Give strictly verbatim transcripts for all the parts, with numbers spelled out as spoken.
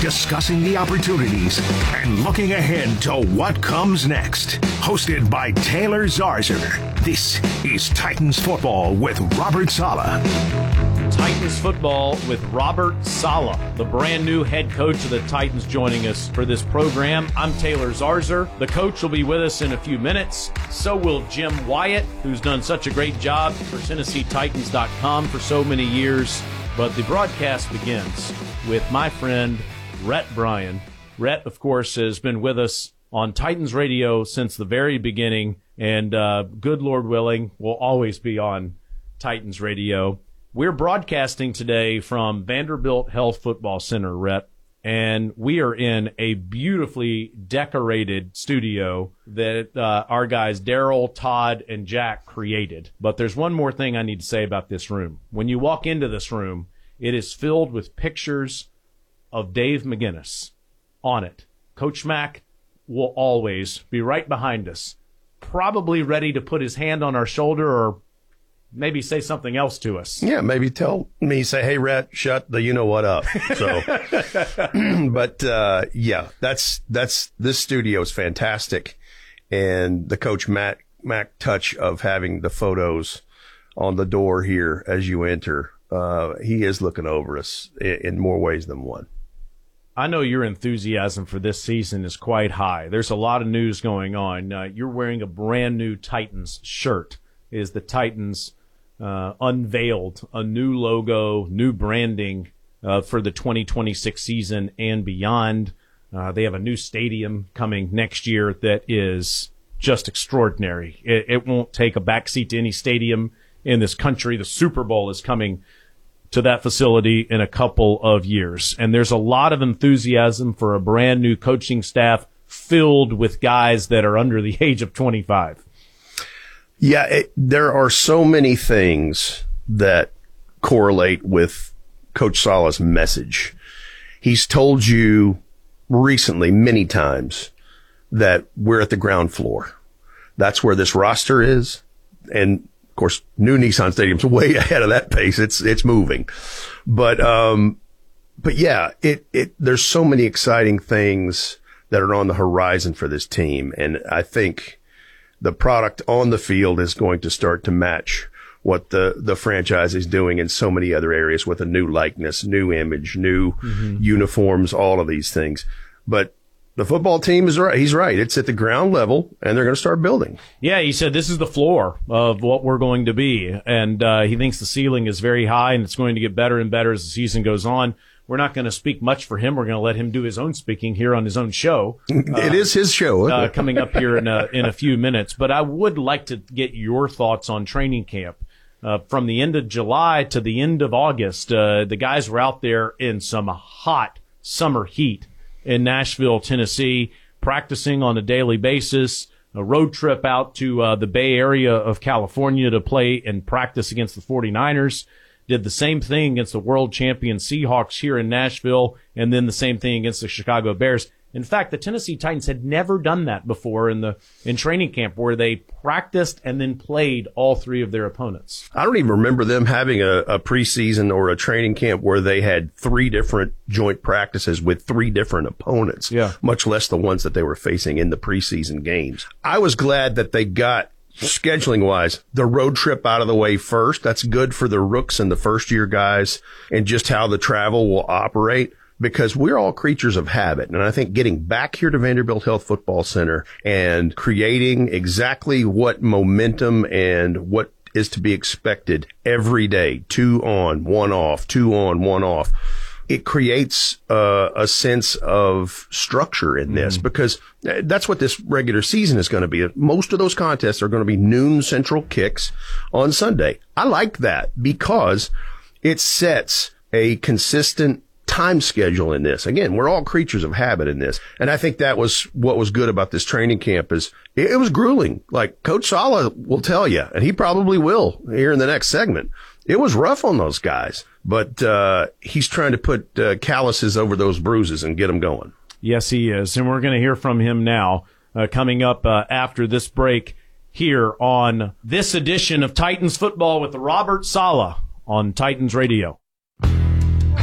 discussing the opportunities and looking ahead to what comes next. Hosted by Taylor Zarzour, this is Titans Football with Robert Saleh. Titans Football with Robert Saleh, the brand new head coach of the Titans, joining us for this program. I'm Taylor Zarzour. The coach will be with us in a few minutes. So will Jim Wyatt, who's done such a great job for Tennessee Titans dot com for so many years. But the broadcast begins with my friend Rhett Bryan. Rhett, of course, has been with us on Titans Radio since the very beginning, and uh, good Lord willing, will always be on Titans Radio. We're broadcasting today from Vanderbilt Health Football Center, Rhett, and we are in a beautifully decorated studio that uh, our guys Daryl, Todd, and Jack created. But there's one more thing I need to say about this room. When you walk into this room, it is filled with pictures of Dave McGinnis on it. Coach Mack will always be right behind us, probably ready to put his hand on our shoulder or maybe say something else to us. Yeah, maybe tell me, say, hey, Rhett, shut the you-know-what up. So, but, uh, yeah, that's, that's, this studio is fantastic. And the Coach Matt, Mack touch of having the photos on the door here as you enter, uh, he is looking over us in, in more ways than one. I know your enthusiasm for this season is quite high. There's a lot of news going on. Uh, you're wearing a brand new Titans shirt. Is the Titans uh, unveiled a new logo, new branding uh, for the twenty twenty-six season and beyond. Uh, they have a new stadium coming next year that is just extraordinary. It, it won't take a backseat to any stadium in this country. The Super Bowl is coming to that facility in a couple of years. And there's a lot of enthusiasm for a brand new coaching staff filled with guys that are under the age of twenty-five. Yeah, it, there are so many things that correlate with Coach Saleh's message. He's told you recently many times that we're at the ground floor. That's where this roster is. And of course, new Nissan Stadium's way ahead of that pace. It's, it's moving. But, um, but yeah, it, it, there's so many exciting things that are on the horizon for this team. And I think the product on the field is going to start to match what the, the franchise is doing in so many other areas with a new likeness, new image, new mm-hmm. uniforms, all of these things. But the football team is right. He's right. It's at the ground level, and they're going to start building. Yeah, he said this is the floor of what we're going to be, and uh, he thinks the ceiling is very high, and it's going to get better and better as the season goes on. We're not going to speak much for him. We're going to let him do his own speaking here on his own show. It uh, is his show. uh, coming up here in a, in a few minutes. But I would like to get your thoughts on training camp. Uh, from the end of July to the end of August, uh, the guys were out there in some hot summer heat in Nashville, Tennessee, practicing on a daily basis, a road trip out to uh, the Bay Area of California to play and practice against the forty-niners. Did the same thing against the world champion Seahawks here in Nashville, and then the same thing against the Chicago Bears. In fact, the Tennessee Titans had never done that before in the in training camp, where they practiced and then played all three of their opponents. I don't even remember them having a, a preseason or a training camp where they had three different joint practices with three different opponents, yeah. much less the ones that they were facing in the preseason games. I was glad that they got, scheduling-wise, the road trip out of the way first. That's good for the rooks and the first-year guys and just how the travel will operate, because we're all creatures of habit. And I think getting back here to Vanderbilt Health Football Center and creating exactly what momentum and what is to be expected every day, two on, one off, two on, one off, it creates uh, a sense of structure in this, mm. because that's what this regular season is going to be. Most of those contests are going to be noon central kicks on Sunday. I like that because it sets a consistent time schedule in this. Again, we're all creatures of habit in this. And I think that was what was good about this training camp is it, it was grueling. Like Coach Saleh will tell you, and he probably will here in the next segment. It was rough on those guys, but uh, he's trying to put uh, calluses over those bruises and get them going. Yes, he is. And we're going to hear from him now uh, coming up uh, after this break here on this edition of Titans Football with Robert Saleh on Titans Radio.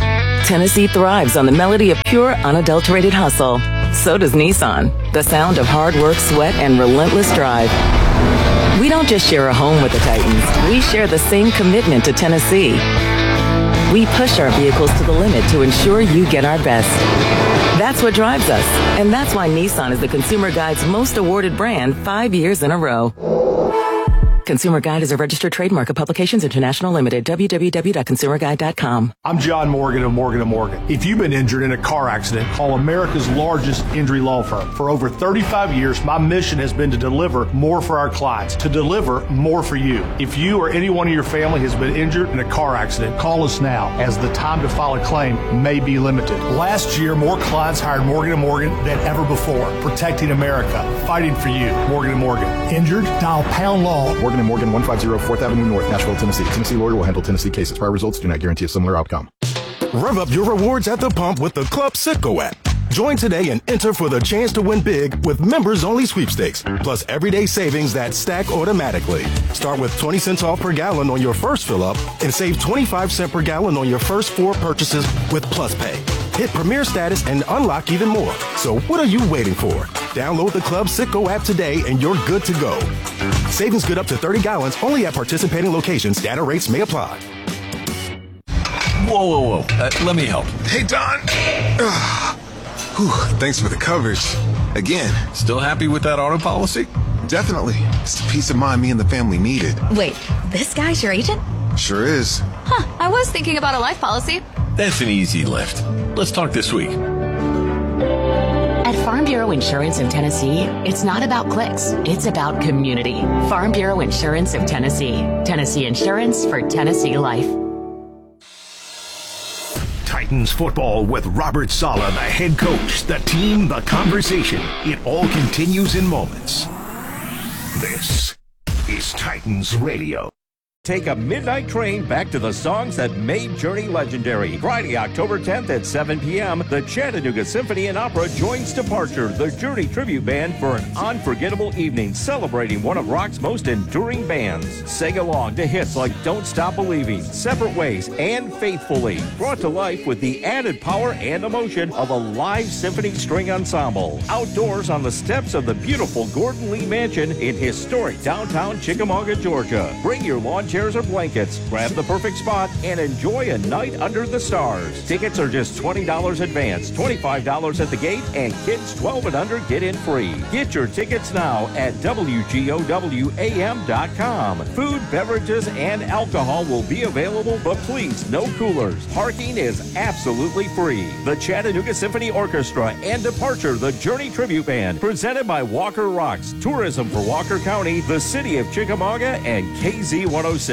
Tennessee thrives on the melody of pure, unadulterated hustle. So does Nissan, the sound of hard work, sweat, and relentless drive. We don't just share a home with the Titans. We share the same commitment to Tennessee. We push our vehicles to the limit to ensure you get our best. That's what drives us, and that's why Nissan is the Consumer Guide's most awarded brand five years in a row. Consumer Guide is a registered trademark of Publications International Limited, w w w dot consumer guide dot com. I'm John Morgan of Morgan and Morgan. If you've been injured in a car accident, call America's largest injury law firm. For over thirty-five years, my mission has been to deliver more for our clients, to deliver more for you. If you or anyone in your family has been injured in a car accident, call us now, as the time to file a claim may be limited. Last year, more clients hired Morgan and Morgan than ever before, protecting America, fighting for you. Morgan and Morgan. Injured? Dial pound law. Morgan and Morgan, one fifty fourth Avenue North, Nashville, Tennessee. Tennessee lawyer will handle Tennessee cases. Prior results do not guarantee a similar outcome. Rev up your rewards at the pump with the Club Citgo app. Join today and enter for the chance to win big with members-only sweepstakes, plus everyday savings that stack automatically. Start with twenty cents off per gallon on your first fill-up and save twenty-five cents per gallon on your first four purchases with Plus Pay. Hit Premier status and unlock even more. So what are you waiting for? Download the Club Citgo app today and you're good to go. Savings good up to thirty gallons only at participating locations. Data rates may apply. Whoa, whoa, whoa. Uh, let me help. Hey, Don. Whew, thanks for the coverage. Again. Still happy with that auto policy? Definitely. It's the peace of mind me and the family needed. Wait, this guy's your agent? Sure is. Huh, I was thinking about a life policy. That's an easy lift. Let's talk this week. At Farm Bureau Insurance of Tennessee, it's not about clicks, it's about community. Farm Bureau Insurance of Tennessee. Tennessee Insurance for Tennessee Life. Titans football with Robert Saleh, the head coach, the team, the conversation. It all continues in moments. This is Titans Radio. Take a midnight train back to the songs that made Journey legendary. Friday, October tenth at seven p.m., the Chattanooga Symphony and Opera joins Departure, the Journey tribute band, for an unforgettable evening celebrating one of rock's most enduring bands. Sing along to hits like Don't Stop Believing, Separate Ways, and Faithfully, brought to life with the added power and emotion of a live symphony string ensemble. Outdoors on the steps of the beautiful Gordon Lee Mansion in historic downtown Chickamauga, Georgia. Bring your lawn chairs or blankets, grab the perfect spot, and enjoy a night under the stars. Tickets are just twenty dollars advance, twenty-five dollars at the gate, and kids twelve and under get in free. Get your tickets now at W G O W A M dot com. Food, beverages, and alcohol will be available, but please, no coolers. Parking is absolutely free. The Chattanooga Symphony Orchestra and Departure, the Journey Tribute Band, presented by Walker Rocks, Tourism for Walker County, the City of Chickamauga, and K Z one oh six.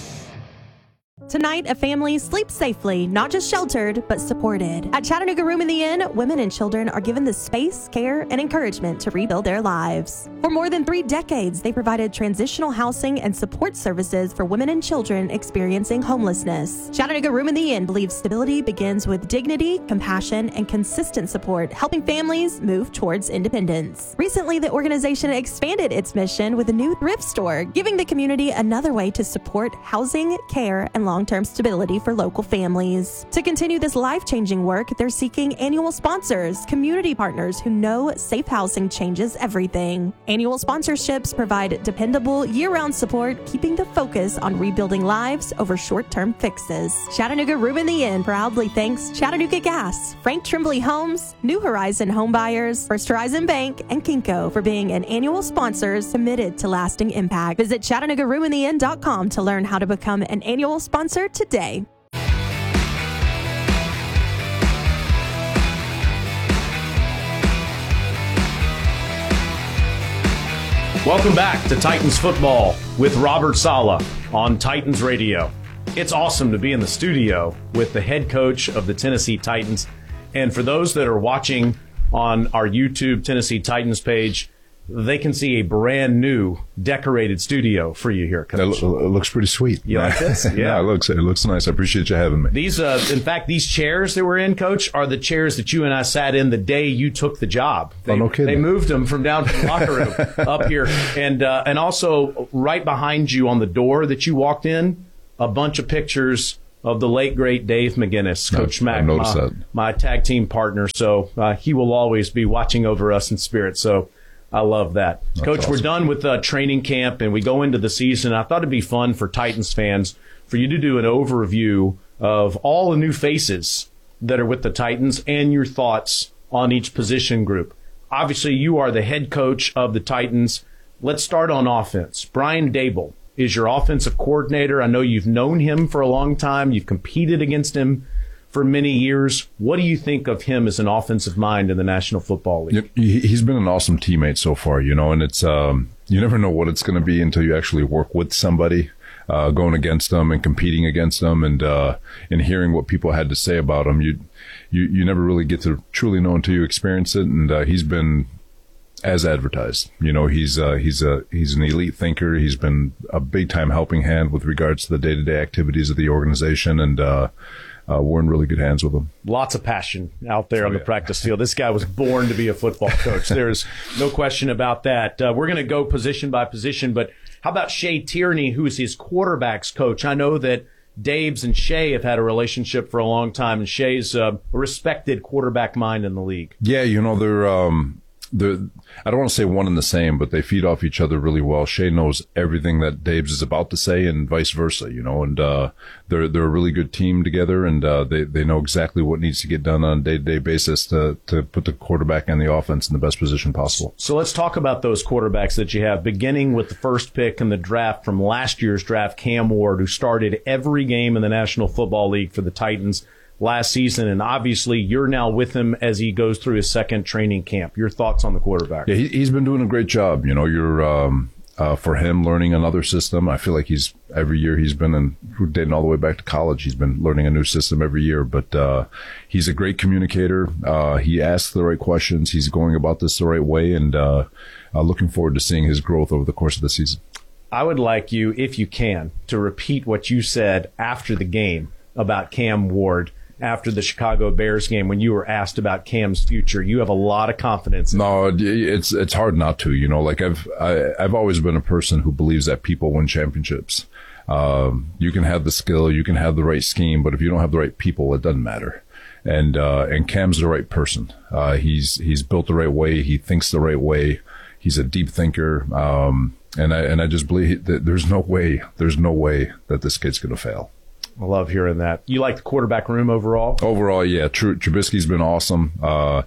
Tonight, a family sleeps safely, not just sheltered, but supported. At Chattanooga Room in the Inn, women and children are given the space, care, and encouragement to rebuild their lives. For more than three decades, they provided transitional housing and support services for women and children experiencing homelessness. Chattanooga Room in the Inn believes stability begins with dignity, compassion, and consistent support, helping families move towards independence. Recently, the organization expanded its mission with a new thrift store, giving the community another way to support housing, care, and long long-term stability for local families. To continue this life-changing work, they're seeking annual sponsors, community partners who know safe housing changes everything. Annual sponsorships provide dependable year-round support, keeping the focus on rebuilding lives over short-term fixes. Chattanooga Room in the Inn proudly thanks Chattanooga Gas, Frank Tremblay Homes, New Horizon Home Buyers, First Horizon Bank, and Kinko for being an annual sponsors committed to lasting impact. Visit Chattanooga Room in the Inn dot com to learn how to become an annual sponsor today. Welcome back to Titans Football with Robert Saleh on Titans Radio. It's awesome to be in the studio with the head coach of the Tennessee Titans. And for those that are watching on our YouTube Tennessee Titans page, they can see a brand new decorated studio for you here, Coach. It, lo- it looks pretty sweet. You like this? Yeah, yeah it looks it looks nice. I appreciate you having me. These, uh, in fact, these chairs that we're in, Coach, are the chairs that you and I sat in the day you took the job. They, oh, no kidding. They moved them from down to the locker room up here, and uh, and also right behind you on the door that you walked in, a bunch of pictures of the late, great Dave McGinnis, Coach I, Mac, I noticed my, that. my tag team partner. So uh, he will always be watching over us in spirit. So I love that. That's Coach, awesome. we're done with uh, training camp, and we go into the season. I thought it'd be fun for Titans fans for you to do an overview of all the new faces that are with the Titans and your thoughts on each position group. Obviously, you are the head coach of the Titans. Let's start on offense. Brian Daboll is your offensive coordinator. I know you've known him for a long time. You've competed against him for many years. What do you think of him as an offensive mind in the National Football League? He's been an awesome teammate so far, you know, and it's um, you never know what it's going to be until you actually work with somebody, uh, going against them and competing against them, and uh, and hearing what people had to say about him. You you you never really get to truly know until you experience it, and uh, he's been as advertised. You know, he's uh, he's a he's an elite thinker. He's been a big time helping hand with regards to the day to day activities of the organization, and uh, uh, we're in really good hands with him. Lots of passion out there Oh, on the yeah. practice field. This guy was born to be a football coach. There's no question about that. Uh, we're going to go position by position, but how about Shea Tierney, who is his quarterback's coach? I know that Dave's and Shea have had a relationship for a long time, and Shea's uh, a respected quarterback mind in the league. Yeah, you know, they're um they're I don't want to say one and the same, but they feed off each other really well. Shea knows everything that Dave's is about to say, and vice versa, you know, and uh they're they're a really good team together, and uh they, they know exactly what needs to get done on a day to day basis to to put the quarterback and the offense in the best position possible. So let's talk about those quarterbacks that you have, beginning with the first pick in the draft from last year's draft, Cam Ward, who started every game in the National Football League for the Titans last season, and obviously you're now with him as he goes through his second training camp. Your thoughts on the quarterback? Yeah, he, he's been doing a great job. You know, you're um, uh, for him learning another system. I feel like he's every year he's been in, dating all the way back to college. He's been learning a new system every year. But uh, he's a great communicator. Uh, he asks the right questions. He's going about this the right way, and uh, uh, looking forward to seeing his growth over the course of the season. I would like you, if you can, to repeat what you said after the game about Cam Ward. After the Chicago Bears game, when you were asked about Cam's future. You have a lot of confidence in No, it's it's hard not to. You know, like I've I, I've always been a person who believes that people win championships. Um, you can have the skill, you can have the right scheme, but if you don't have the right people, it doesn't matter. And uh, and Cam's the right person. Uh, he's he's built the right way. He thinks the right way. He's a deep thinker. Um, and I and I just believe that there's no way there's no way that this kid's going to fail. I love hearing that. You like the quarterback room overall? Overall, yeah. Tr- Trubisky's been awesome. Uh,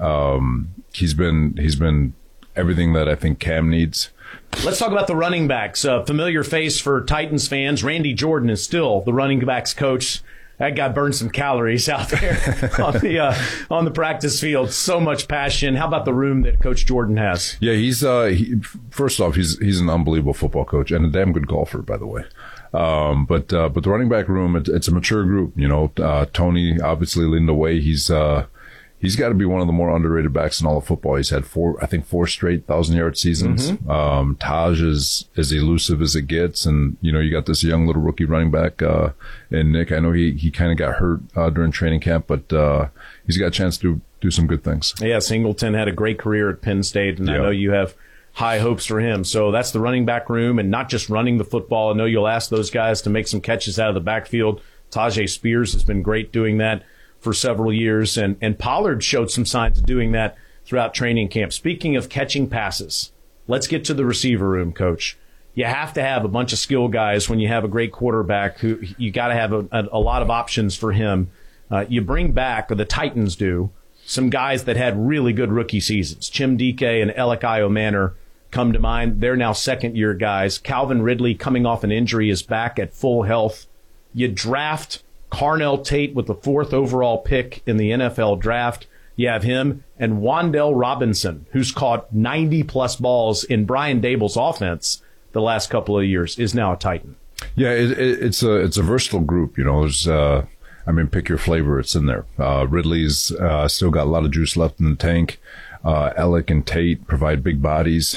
um, he's been he's been everything that I think Cam needs. Let's talk about the running backs. A familiar face for Titans fans. Randy Jordan is still the running backs coach. That guy burned some calories out there on the uh, on the practice field. So much passion. How about the room that Coach Jordan has? Yeah, he's uh, he, first off, he's he's an unbelievable football coach and a damn good golfer, by the way. Um, but, uh, but the running back room, it, it's a mature group, you know, uh, Tony obviously leading the way. He's, uh, he's got to be one of the more underrated backs in all of football. He's had four, I think four straight thousand yard seasons. Mm-hmm. Um, Taj is as elusive as it gets. And, you know, you got this young little rookie running back, uh, and Nick, I know he, he kind of got hurt, uh, during training camp, but, uh, he's got a chance to do some good things. Yeah. Singleton had a great career at Penn State, and yeah. I know you have high hopes for him. So that's the running back room, and not just running the football. I know you'll ask those guys to make some catches out of the backfield. Tajay Spears has been great doing that for several years, and, and Pollard showed some signs of doing that throughout training camp. Speaking of catching passes, let's get to the receiver room, Coach. You have to have a bunch of skill guys when you have a great quarterback. Who you got to have a, a, a lot of options for him. Uh, you bring back, or the Titans do, some guys that had really good rookie seasons. Chim Dike and Elikai Manor come to mind. They're now second-year guys. Calvin Ridley, coming off an injury, is back at full health. You draft Carnell Tate with the fourth overall pick in the N F L draft. You have him and Wan'Dale Robinson, who's caught ninety-plus balls in Brian Daboll's offense the last couple of years, is now a Titan. Yeah, it, it, it's a it's a versatile group. You know, there's uh, I mean, pick your flavor. It's in there. Uh, Ridley's uh, still got a lot of juice left in the tank. Uh, Alec and Tate provide big bodies.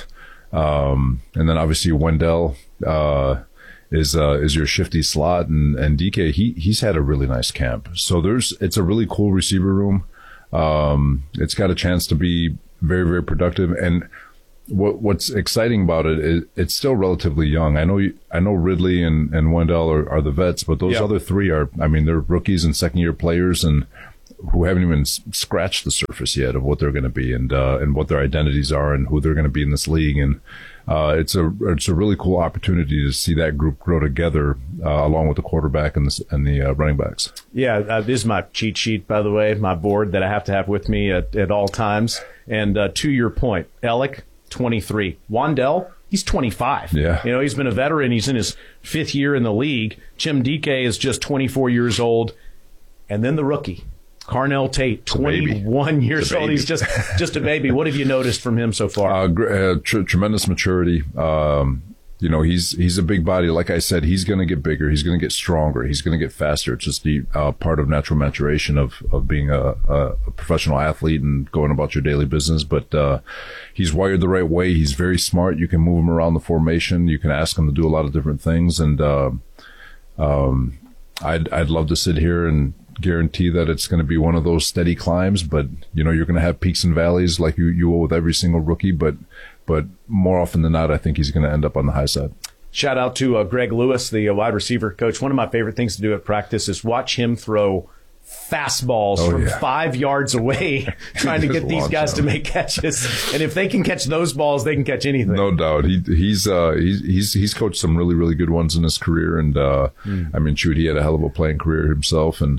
Um, and then obviously Wendell, uh, is, uh, is your shifty slot, and, and D K, he, he's had a really nice camp. So there's, it's a really cool receiver room. Um, it's got a chance to be very, very productive. And what what's exciting about it is it's still relatively young. I know you, I know Ridley and, and Wendell are, are the vets, but those yep. other three are, I mean, they're rookies and second year players and who haven't even scratched the surface yet of what they're going to be and uh, and what their identities are and who they're going to be in this league. And uh, it's a it's a really cool opportunity to see that group grow together uh, along with the quarterback and the, and the uh, running backs. Yeah, uh, this is my cheat sheet, by the way, my board that I have to have with me at, at all times. And uh, to your point, Alec, twenty-three. Wandell, he's twenty-five. Yeah. You know, he's been a veteran. He's in his fifth year in the league. Chimdike is just twenty-four years old. And then the rookie, Carnell Tate, twenty-one years old. He's just just a baby. What have you noticed from him so far? Uh, uh, tr- tremendous maturity. Um, you know, he's he's a big body. Like I said, he's going to get bigger. He's going to get stronger. He's going to get faster. It's just the uh, part of natural maturation of of being a, a, a professional athlete and going about your daily business. But uh, he's wired the right way. He's very smart. You can move him around the formation. You can ask him to do a lot of different things. And uh, um, I'd I'd love to sit here and guarantee that it's going to be one of those steady climbs, but you know, you're going to have peaks and valleys like you, you will with every single rookie, but but more often than not, I think he's going to end up on the high side. Shout out to uh, Greg Lewis, the uh, wide receiver coach. One of my favorite things to do at practice is watch him throw fastballs oh, from yeah. five yards away, trying to get these guys time. to make catches. And if they can catch those balls, they can catch anything. No doubt. He he's uh he's he's he's coached some really really good ones in his career, and uh, mm. I mean, shoot, he had a hell of a playing career himself, and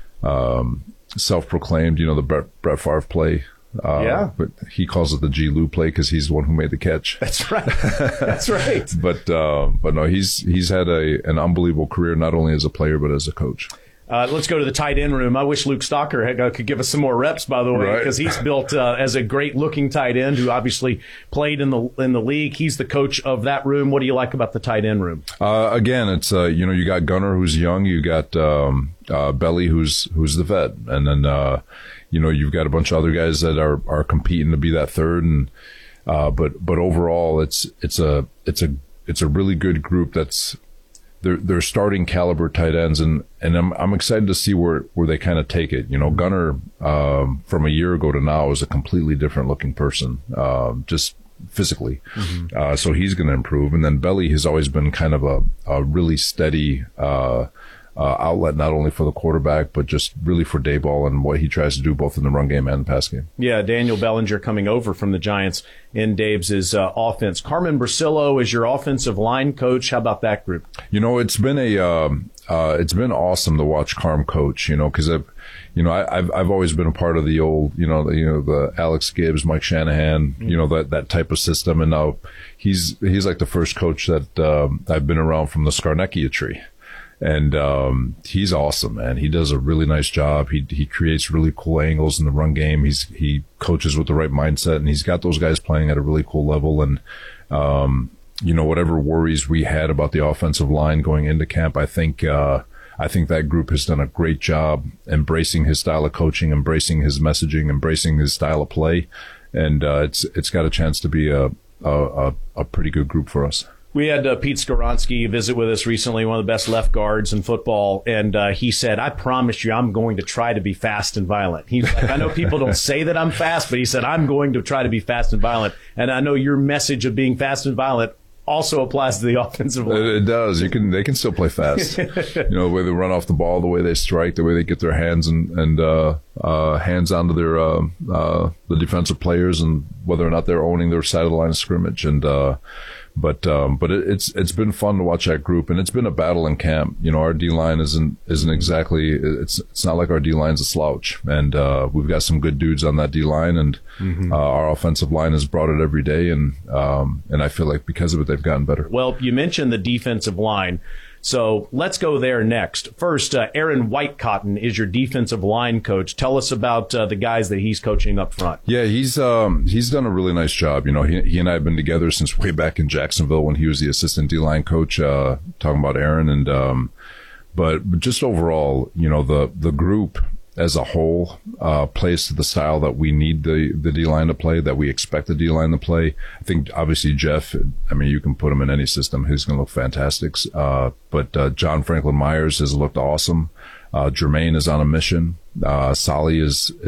um, self-proclaimed, you know, the Brett, Brett Favre play. Uh, yeah. But he calls it the G. Lou play because he's the one who made the catch. That's right. That's right. but uh, but no, he's he's had a an unbelievable career, not only as a player but as a coach. Uh, let's go to the tight end room. I wish Luke Stalker had, uh, could give us some more reps, by the way, because right. he's built uh, as a great-looking tight end who obviously played in the in the league. He's the coach of that room. What do you like about the tight end room? Uh, again, it's uh, you know, you got Gunnar, who's young. You got um, uh, Belly, who's who's the vet, and then uh, you know, you've got a bunch of other guys that are are competing to be that third. And uh, but but overall, it's it's a it's a it's a really good group. That's They're they're starting caliber tight ends, and, and I'm I'm excited to see where, where they kind of take it. You know, Gunnar um, from a year ago to now is a completely different looking person, uh, just physically. Mm-hmm. Uh, so he's going to improve. And then Belly has always been kind of a, a really steady uh, uh, outlet, not only for the quarterback, but just really for Daboll and what he tries to do both in the run game and the pass game. Yeah, Daniel Bellinger coming over from the Giants in Dave's uh, offense. Carmen Brasillo is your offensive line coach. How about that group? You know, it's been a um, uh, it's been awesome to watch Carm coach. You know, because I've you know I, I've I've always been a part of the old you know the, you know the Alex Gibbs, Mike Shanahan, mm-hmm. you know that that type of system, and now he's he's like the first coach that um, I've been around from the Scarnecchia tree. And um, he's awesome, man. He does a really nice job. He he creates really cool angles in the run game. He's he coaches with the right mindset, and he's got those guys playing at a really cool level. And um, you know, whatever worries we had about the offensive line going into camp, I think uh, I think that group has done a great job embracing his style of coaching, embracing his messaging, embracing his style of play, and uh, it's it's got a chance to be a a, a pretty good group for us. We had uh, Pete Skoronski visit with us recently, one of the best left guards in football, and uh, he said, I promise you I'm going to try to be fast and violent. He's like, I know people don't say that I'm fast, but he said, I'm going to try to be fast and violent. And I know your message of being fast and violent also applies to the offensive line. It does. You can. They can still play fast. You know, the way they run off the ball, the way they strike, the way they get their hands and, and uh, uh, hands onto their uh, uh, the defensive players, and whether or not they're owning their side of the line of scrimmage. And uh, But um, but it, it's it's been fun to watch that group, and it's been a battle in camp. You know, our D line isn't isn't exactly it's it's not like our D line's a slouch, and uh, we've got some good dudes on that D line, and mm-hmm. uh, our offensive line has brought it every day, and um, and I feel like because of it they've gotten better. Well, you mentioned the defensive line. So let's go there next. First, uh, Aaron Whitecotton is your defensive line coach. Tell us about uh, the guys that he's coaching up front. Yeah, he's um, he's done a really nice job. You know, he he and I have been together since way back in Jacksonville when he was the assistant D-line coach. Uh, talking about Aaron, and um, but, but just overall, you know, the the group as a whole uh, plays to the style that we need the, the D-line to play, that we expect the D-line to play. I think, obviously, Jeff, I mean, you can put him in any system. He's going to look fantastic. Uh, but uh, John Franklin Myers has looked awesome. Uh, Jermaine is on a mission. Uh, Solly is is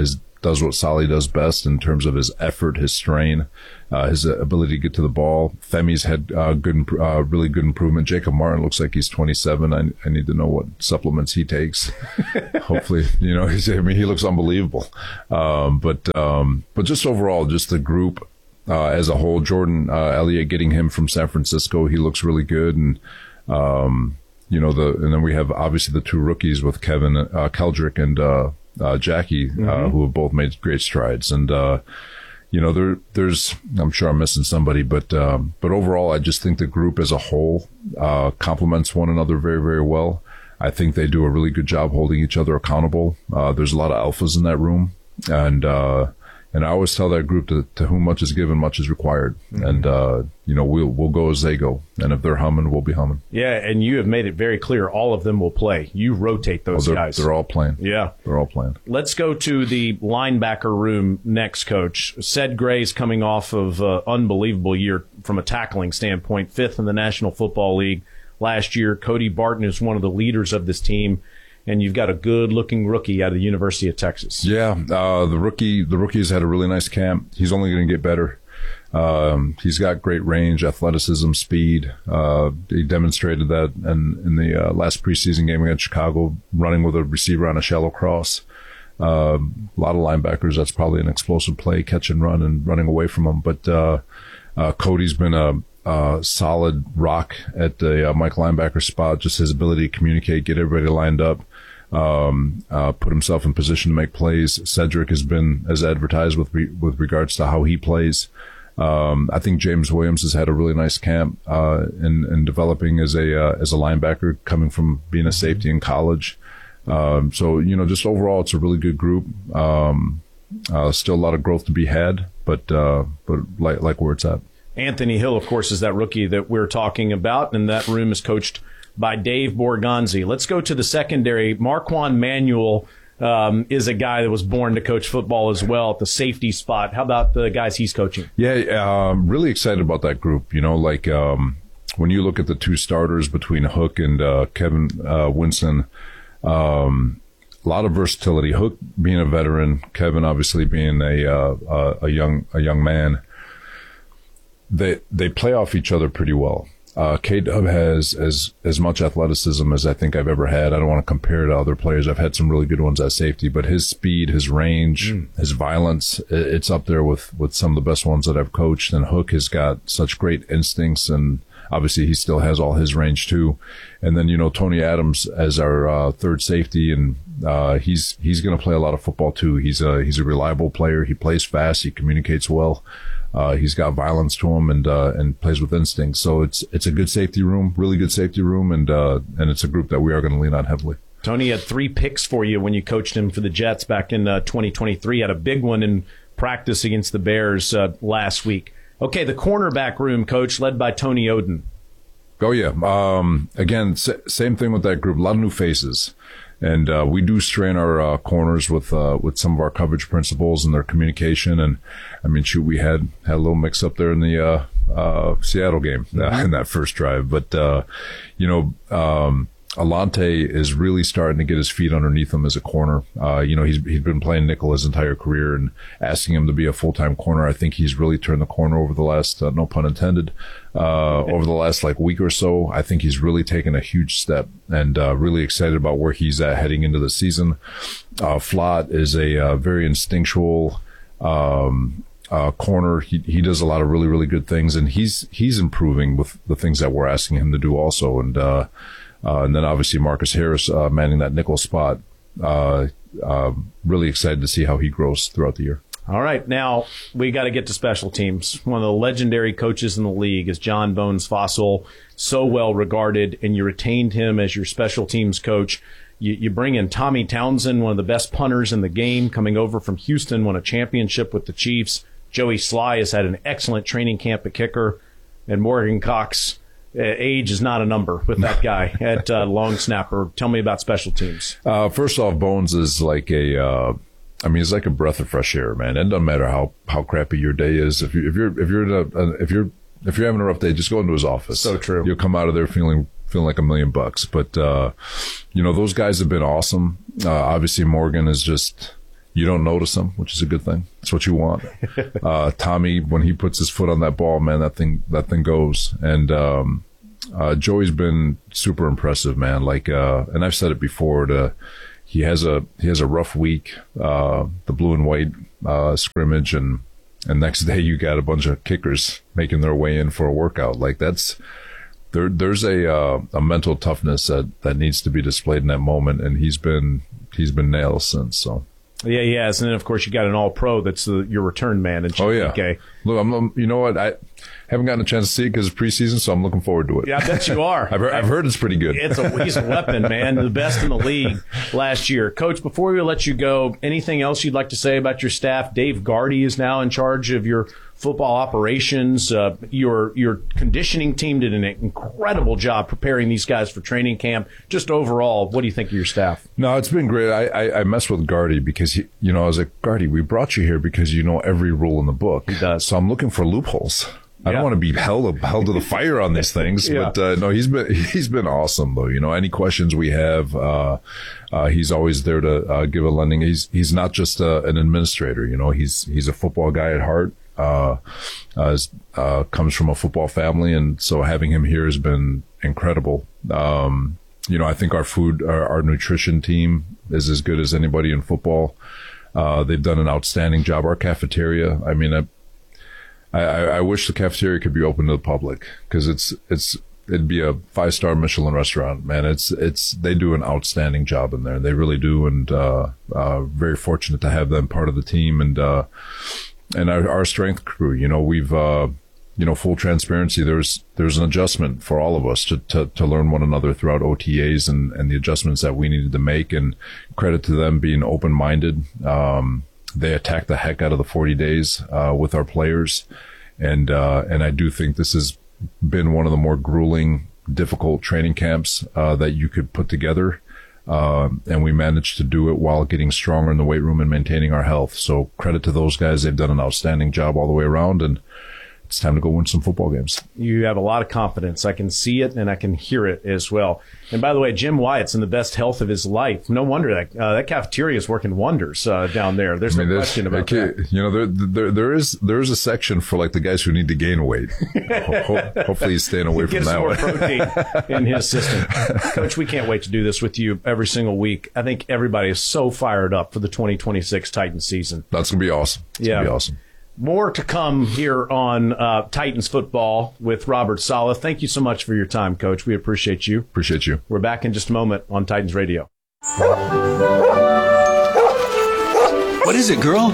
does what Solly does best in terms of his effort, his strain, uh, his ability to get to the ball. Femi's had uh, good, uh, really good improvement. Jacob Martin looks like he's twenty-seven. I, I need to know what supplements he takes. Hopefully, you know, he's, I mean, he looks unbelievable. Um, but um, but just overall, just the group uh, as a whole. Jordan uh, Elliott, getting him from San Francisco, he looks really good, and um, you know the and then we have obviously the two rookies with Kevin uh, Keldrick and uh, uh, Jackie, mm-hmm. uh, who have both made great strides. And uh, you know, there there's I'm sure I'm missing somebody, but um, but overall, I just think the group as a whole uh, complements one another very, very well. I think they do a really good job holding each other accountable. Uh, there's a lot of alphas in that room, and uh, and I always tell that group to, to whom much is given, much is required. Mm-hmm. And uh, you know, we'll we'll go as they go, and if they're humming, we'll be humming. Yeah, and you have made it very clear all of them will play. You rotate those oh, they're, guys. They're all playing. Yeah, they're all playing. Let's go to the linebacker room next, Coach. Ced Gray's coming off of an unbelievable year from a tackling standpoint, fifth in the National Football League last year. Cody Barton is one of the leaders of this team. And you've got a good-looking rookie out of the University of Texas. Yeah, uh, the rookie, the rookie's had a really nice camp. He's only going to get better. Um, he's got great range, athleticism, speed. Uh, he demonstrated that in, in the uh, last preseason game against Chicago, running with a receiver on a shallow cross. Uh, a lot of linebackers, that's probably an explosive play, catch and run, and running away from him. But uh, uh, Cody's been a Uh, solid rock at the uh, Mike linebacker spot. Just his ability to communicate, get everybody lined up, um, uh, put himself in position to make plays. Cedric has been as advertised with re- with regards to how he plays. Um, I think James Williams has had a really nice camp uh, in, in developing as a uh, as a linebacker, coming from being a safety in college. Um, so you know, just overall, it's a really good group. Um, uh, still a lot of growth to be had, but uh, but like like where it's at. Anthony Hill, of course, is that rookie that we're talking about, and that room is coached by Dave Borgonzi. Let's go to the secondary. Marquand Manuel um, is a guy that was born to coach football as well at the safety spot. How about the guys he's coaching? Yeah, um, really excited about that group. You know, like um, when you look at the two starters between Hook and uh, Kevin uh, Winston, um, a lot of versatility. Hook being a veteran, Kevin obviously being a uh, a young a young man. They they play off each other pretty well. Uh, K-Dub has as as much athleticism as I think I've ever had. I don't want to compare to other players. I've had some really good ones at safety, but his speed, his range, mm. his violence, it's up there with, with some of the best ones that I've coached. And Hook has got such great instincts, and obviously he still has all his range too. And then, you know, Tony Adams as our uh, third safety, and uh, he's he's going to play a lot of football too. He's a, he's a reliable player. He plays fast. He communicates well. Uh, he's got violence to him, and uh, and plays with instinct. So it's it's a good safety room, really good safety room, and uh, and it's a group that we are going to lean on heavily. Tony had three picks for you when you coached him for the Jets back in uh, twenty twenty-three. Had a big one in practice against the Bears uh, last week. Okay, the cornerback room, Coach, led by Tony Oden. Oh yeah. Um, again, s- same thing with that group. A lot of new faces. And uh, we do strain our uh, corners with uh, with some of our coverage principles and their communication. And I mean, shoot, we had had a little mix up there in the uh, uh, Seattle game uh, mm-hmm. in that first drive. But uh, you know, um, Alante is really starting to get his feet underneath him as a corner. Uh, you know, he's he's been playing nickel his entire career, and asking him to be a full time corner, I think he's really turned the corner over the last, uh, no pun intended, uh, over the last like week or so. I think he's really taken a huge step, and uh, really excited about where he's at heading into the season. Uh, Flott is a uh, very instinctual um, uh, corner. He he does a lot of really really good things, and he's he's improving with the things that we're asking him to do also, and. Uh, Uh, and then obviously Marcus Harris uh, manning that nickel spot. Uh, uh, really excited to see how he grows throughout the year. All right, now we got to get to special teams. One of the legendary coaches in the league is John Bones Fossil, so well regarded, and you retained him as your special teams coach. You, you bring in Tommy Townsend, one of the best punters in the game, coming over from Houston, won a championship with the Chiefs. Joey Sly has had an excellent training camp at kicker, and Morgan Cox. Uh, age is not a number with that guy at uh, long snapper. Tell me about special teams. Uh, first off, Bones is like a, uh, I mean, it's like a breath of fresh air, man. It doesn't matter how, how crappy your day is. If you if you're if you're in a, if you're if you're having a rough day, just go into his office. So true. You'll come out of there feeling feeling like a million bucks. But uh, you know, those guys have been awesome. Uh, obviously, Morgan is just you don't notice them, which is a good thing. That's what you want. Uh, Tommy, when he puts his foot on that ball, man, that thing, that thing goes. And, um, uh, Joey's been super impressive, man. Like, uh, and I've said it before, to, he has a, he has a rough week, uh, the blue and white, uh, scrimmage, and, and next day you got a bunch of kickers making their way in for a workout. Like, that's, there, there's a, uh, a mental toughness that, that needs to be displayed in that moment. And he's been, he's been nailed since, so. Yeah, he has. And then, of course, you got an all-pro that's the, your return man. In oh, yeah. Okay. Look, I'm, you know what? I haven't gotten a chance to see it because it's preseason, so I'm looking forward to it. Yeah, I bet you are. I've, heard, I've heard it's pretty good. It's a, he's a weapon, man. The best in the league last year. Coach, before we let you go, anything else you'd like to say about your staff? Dave Gardy is now in charge of your football operations. Uh, your your conditioning team did an incredible job preparing these guys for training camp. Just overall, what do you think of your staff? No, it's been great. I, I, I mess with Gardy because, he, you know, I was like, Gardy, we brought you here because you know every rule in the book. He does. So I'm looking for loopholes. I Yeah. don't want to be held held to the fire on these things, Yeah. but uh, no, he's been he's been awesome though. You know, any questions we have, uh, uh, he's always there to uh, give a lending. He's he's not just uh, an administrator. You know, he's he's a football guy at heart. Uh, uh, uh, comes from a football family, and so having him here has been incredible. Um, you know, I think our food, our, our nutrition team is as good as anybody in football. Uh, they've done an outstanding job. Our cafeteria, I mean, I, I, I wish the cafeteria could be open to the public because it's, it's, it'd be a five-star Michelin restaurant, man. It's, it's, they do an outstanding job in there. They really do. And, uh, uh, very fortunate to have them part of the team. And, uh, and our, our strength crew, you know, we've, uh, you know, full transparency. There's, there's an adjustment for all of us to, to, to learn one another throughout O T As and, and the adjustments that we needed to make, and credit to them being open-minded. Um, they attacked the heck out of the forty days, uh, with our players. And, uh, and I do think this has been one of the more grueling, difficult training camps, uh, that you could put together. Um, and we managed to do it while getting stronger in the weight room and maintaining our health. So credit to those guys. They've done an outstanding job all the way around, and it's time to go win some football games. You have a lot of confidence. I can see it and I can hear it as well. And by the way, Jim Wyatt's in the best health of his life. No wonder that uh, that cafeteria is working wonders uh, down there. There's I mean, no question about that. You know, there, there there is there is a section for like the guys who need to gain weight. Ho- ho- hopefully, he's staying away Get from that some more one. protein in his system. Coach, we can't wait to do this with you every single week. I think everybody is so fired up for the twenty twenty-six Titans season. That's gonna be awesome. It's yeah, gonna be awesome. More to come here on uh, Titans football with Robert Saleh. Thank you so much for your time, Coach. We appreciate you. Appreciate you. We're back in just a moment on Titans Radio. What is it, girl?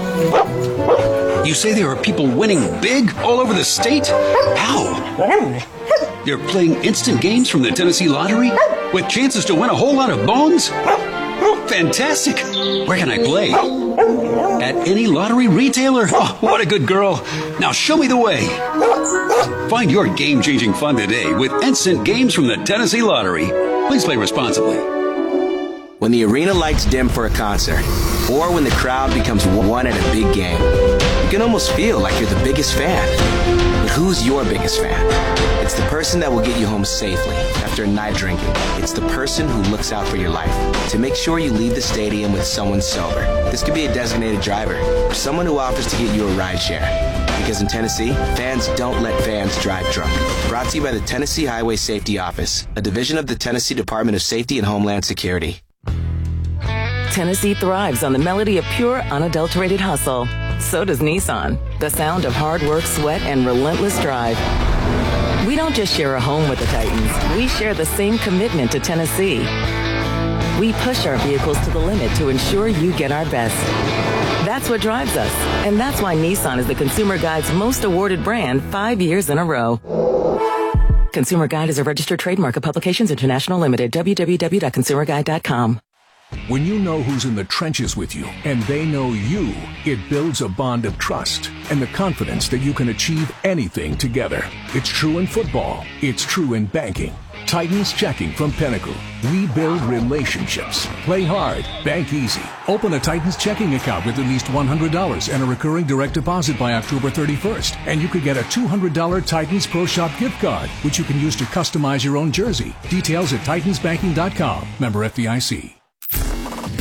You say there are people winning big all over the state? How? They're playing instant games from the Tennessee Lottery with chances to win a whole lot of bones? Fantastic! Where can I play? At any lottery retailer? Oh, what a good girl. Now show me the way. Find your game-changing fun today with instant games from the Tennessee Lottery. Please play responsibly. When the arena lights dim for a concert, or when the crowd becomes one at a big game, you can almost feel like you're the biggest fan. But who's your biggest fan? It's the person that will get you home safely after a night drinking. It's the person who looks out for your life to make sure you leave the stadium with someone sober. This could be a designated driver or someone who offers to get you a ride share. Because in Tennessee, fans don't let fans drive drunk. Brought to you by the Tennessee Highway Safety Office, a division of the Tennessee Department of Safety and Homeland Security. Tennessee thrives on the melody of pure, unadulterated hustle. So does Nissan. The sound of hard work, sweat, and relentless drive. We don't just share a home with the Titans. We share the same commitment to Tennessee. We push our vehicles to the limit to ensure you get our best. That's what drives us. And that's why Nissan is the Consumer Guide's most awarded brand five years in a row. Consumer Guide is a registered trademark of Publications International Limited. w w w dot consumer guide dot com. When you know who's in the trenches with you and they know you, it builds a bond of trust and the confidence that you can achieve anything together. It's true in football. It's true in banking. Titans Checking from Pinnacle. We build relationships. Play hard. Bank easy. Open a Titans checking account with at least one hundred dollars and a recurring direct deposit by October thirty-first. And you could get a two hundred dollars Titans Pro Shop gift card, which you can use to customize your own jersey. Details at titans banking dot com. Member F D I C.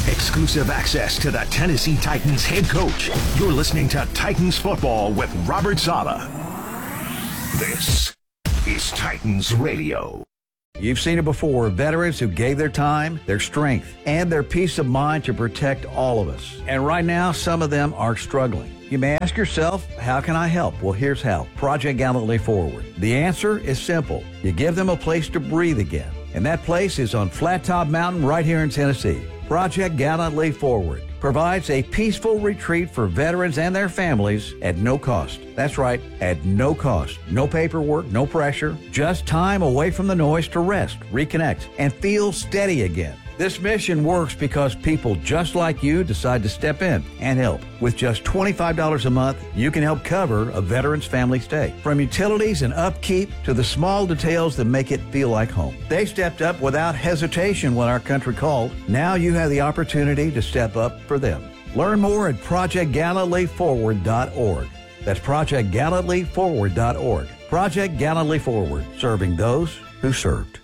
Exclusive access to the Tennessee Titans head coach. You're listening to Titans Football with Robert Saleh. This is Titans Radio. You've seen it before, veterans who gave their time, their strength, and their peace of mind to protect all of us. And right now, some of them are struggling. You may ask yourself, how can I help? Well, here's how. Project Gallantly Forward. The answer is simple. You give them a place to breathe again. And that place is on Flat Top Mountain right here in Tennessee. Project Gallantly Forward provides a peaceful retreat for veterans and their families at no cost. That's right, at no cost. No paperwork, no pressure, just time away from the noise to rest, reconnect, and feel steady again. This mission works because people just like you decide to step in and help. With just twenty-five dollars a month, you can help cover a veteran's family stay. From utilities and upkeep to the small details that make it feel like home. They stepped up without hesitation when our country called. Now you have the opportunity to step up for them. Learn more at project gallantly forward dot org. That's project gallantly forward dot org. Project Gallantly Forward, serving those who served.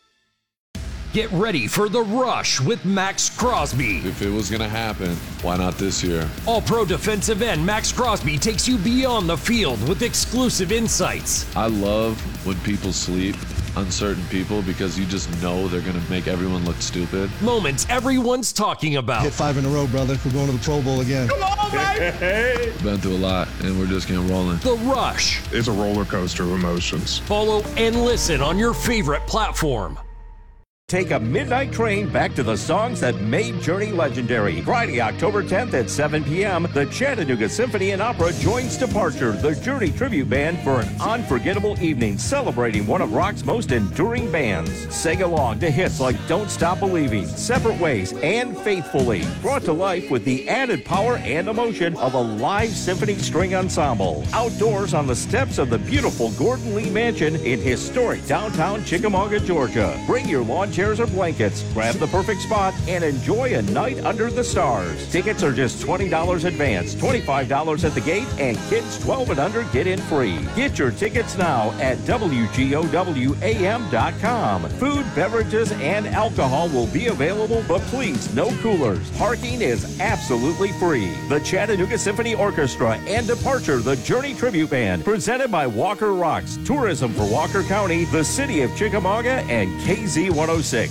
Get ready for The Rush with Max Crosby. If it was going to happen, why not this year? All-pro defensive end Max Crosby takes you beyond the field with exclusive insights. I love when people sleep on certain people because you just know they're going to make everyone look stupid. Moments everyone's talking about. Hit five in a row, brother. We're going to the Pro Bowl again. Come on, baby! Been through a lot, and we're just getting rolling. The Rush. It's a roller coaster of emotions. Follow and listen on your favorite platform. Take a midnight train back to the songs that made Journey legendary. Friday, October tenth at seven p.m., the Chattanooga Symphony and Opera joins Departure, the Journey tribute band, for an unforgettable evening celebrating one of rock's most enduring bands. Sing along to hits like Don't Stop Believing, Separate Ways, and Faithfully, brought to life with the added power and emotion of a live symphony string ensemble. Outdoors on the steps of the beautiful Gordon Lee Mansion in historic downtown Chickamauga, Georgia. Bring your lawn chairs or blankets, grab the perfect spot, and enjoy a night under the stars. Tickets are just twenty dollars advance, twenty-five dollars at the gate, and kids twelve and under get in free. Get your tickets now at W G O W A M dot com. Food, beverages, and alcohol will be available, but please, no coolers. Parking is absolutely free. The Chattanooga Symphony Orchestra and Departure, the Journey Tribute Band, presented by Walker Rocks, Tourism for Walker County, the City of Chickamauga, and K Z one oh six.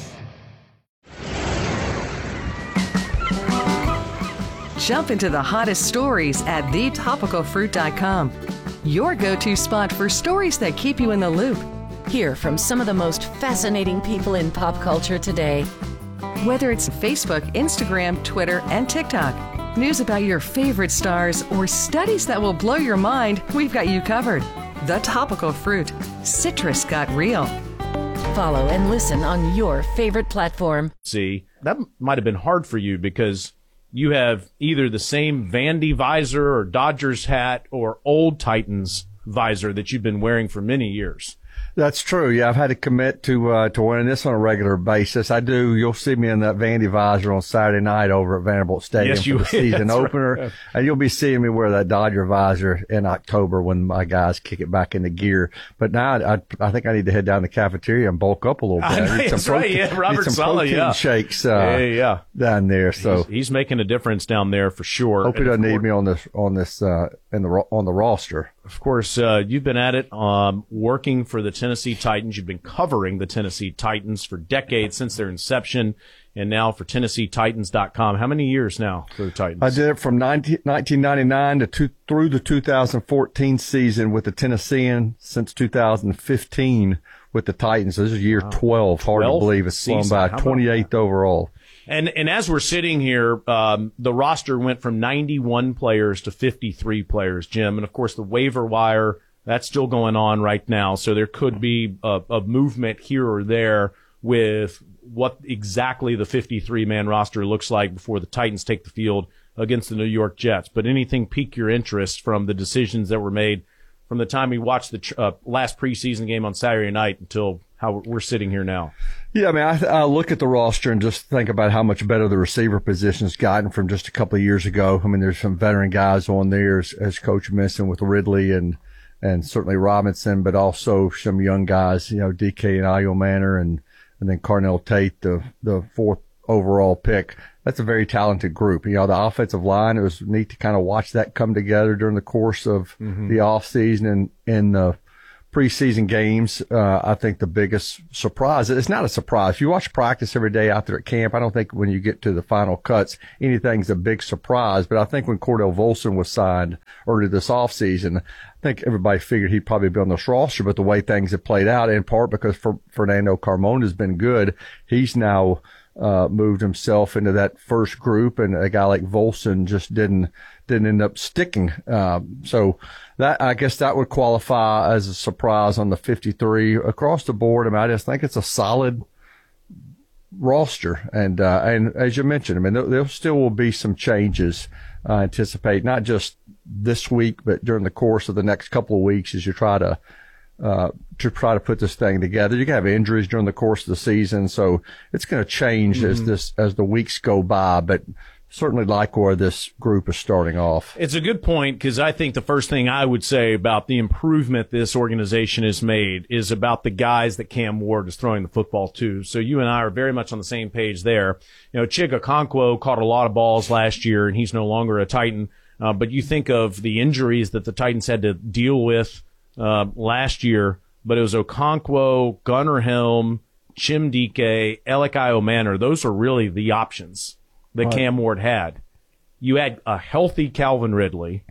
Jump into the hottest stories at the topical fruit dot com. Your go-to spot for stories that keep you in the loop. Hear from some of the most fascinating people in pop culture today. Whether it's Facebook, Instagram, Twitter, and TikTok, news about your favorite stars, or studies that will blow your mind, we've got you covered. The Topical Fruit. Citrus got real. Follow and listen on your favorite platform. See, that might have been hard for you because you have either the same Vandy visor or Dodgers hat or old Titans visor that you've been wearing for many years. That's true. Yeah, I've had to commit to uh, to wearing this on a regular basis. I do. You'll see me in that Vandy visor on Saturday night over at Vanderbilt Stadium yes, you, for the season opener. Right. And you'll be seeing me wear that Dodger visor in October when my guys kick it back into gear. But now I, I think I need to head down to the cafeteria and bulk up a little bit. I I need that's some protein, right. Yeah, Robert need some Saleh, protein yeah. shakes uh, yeah, yeah, yeah. down there. So he's, he's making a difference down there for sure. Hope he doesn't need me on this on this uh, in the on the roster. Of course, uh, you've been at it, um, working for the Tennessee Titans. You've been covering the Tennessee Titans for decades since their inception, and now for Tennessee Titans dot com. How many years now for the Titans? I did it from nineteen ninety-nine to two, through the two thousand fourteen season with the Tennessean, since two thousand fifteen with the Titans. This is year wow. twelve. Hard to believe it's flown by. twenty-eighth overall. And and as we're sitting here, um, the roster went from ninety-one players to fifty-three players, Jim. And, of course, the waiver wire, that's still going on right now. So there could be a, a movement here or there with what exactly the fifty-three man roster looks like before the Titans take the field against the New York Jets. But anything pique your interest from the decisions that were made from the time we watched the uh, last preseason game on Saturday night until how we're sitting here now? Yeah, I mean, I, I look at the roster and just think about how much better the receiver position's gotten from just a couple of years ago. I mean, there's some veteran guys on there, as, as Coach mentioned, with Ridley and and certainly Robinson, but also some young guys, you know, D K and Io Manor and and then Carnell Tate, the the fourth overall pick. That's a very talented group. You know, the offensive line, it was neat to kind of watch that come together during the course of mm-hmm. the offseason and in the preseason games. Uh, I think the biggest surprise, it's not a surprise. If you watch practice every day out there at camp, I don't think when you get to the final cuts, anything's a big surprise. But I think when Cordell Volson was signed early this offseason, I think everybody figured he'd probably be on this roster. But the way things have played out, in part because for Fernando Carmona has been good, he's now uh, moved himself into that first group, and a guy like Volson just didn't didn't end up sticking. Um, so that, I guess that would qualify as a surprise on the fifty-three across the board. I mean, I just think it's a solid roster. And, uh, and as you mentioned, I mean, there, there still will be some changes, I uh, anticipate, not just this week, but during the course of the next couple of weeks as you try to, uh, to try to put this thing together. You can have injuries during the course of the season. So it's going to change mm-hmm. as this, as the weeks go by, but certainly like where this group is starting off. It's a good point, because I think the first thing I would say about the improvement this organization has made is about the guys that Cam Ward is throwing the football to. So you and I are very much on the same page there. You know, Chig Okonkwo caught a lot of balls last year, and he's no longer a Titan. Uh, but you think of the injuries that the Titans had to deal with uh, last year, but it was Okonkwo, Gunnar Helm, Chimdike, Elikai Manor. Those are really the options that right. Cam Ward had. You had a healthy Calvin Ridley,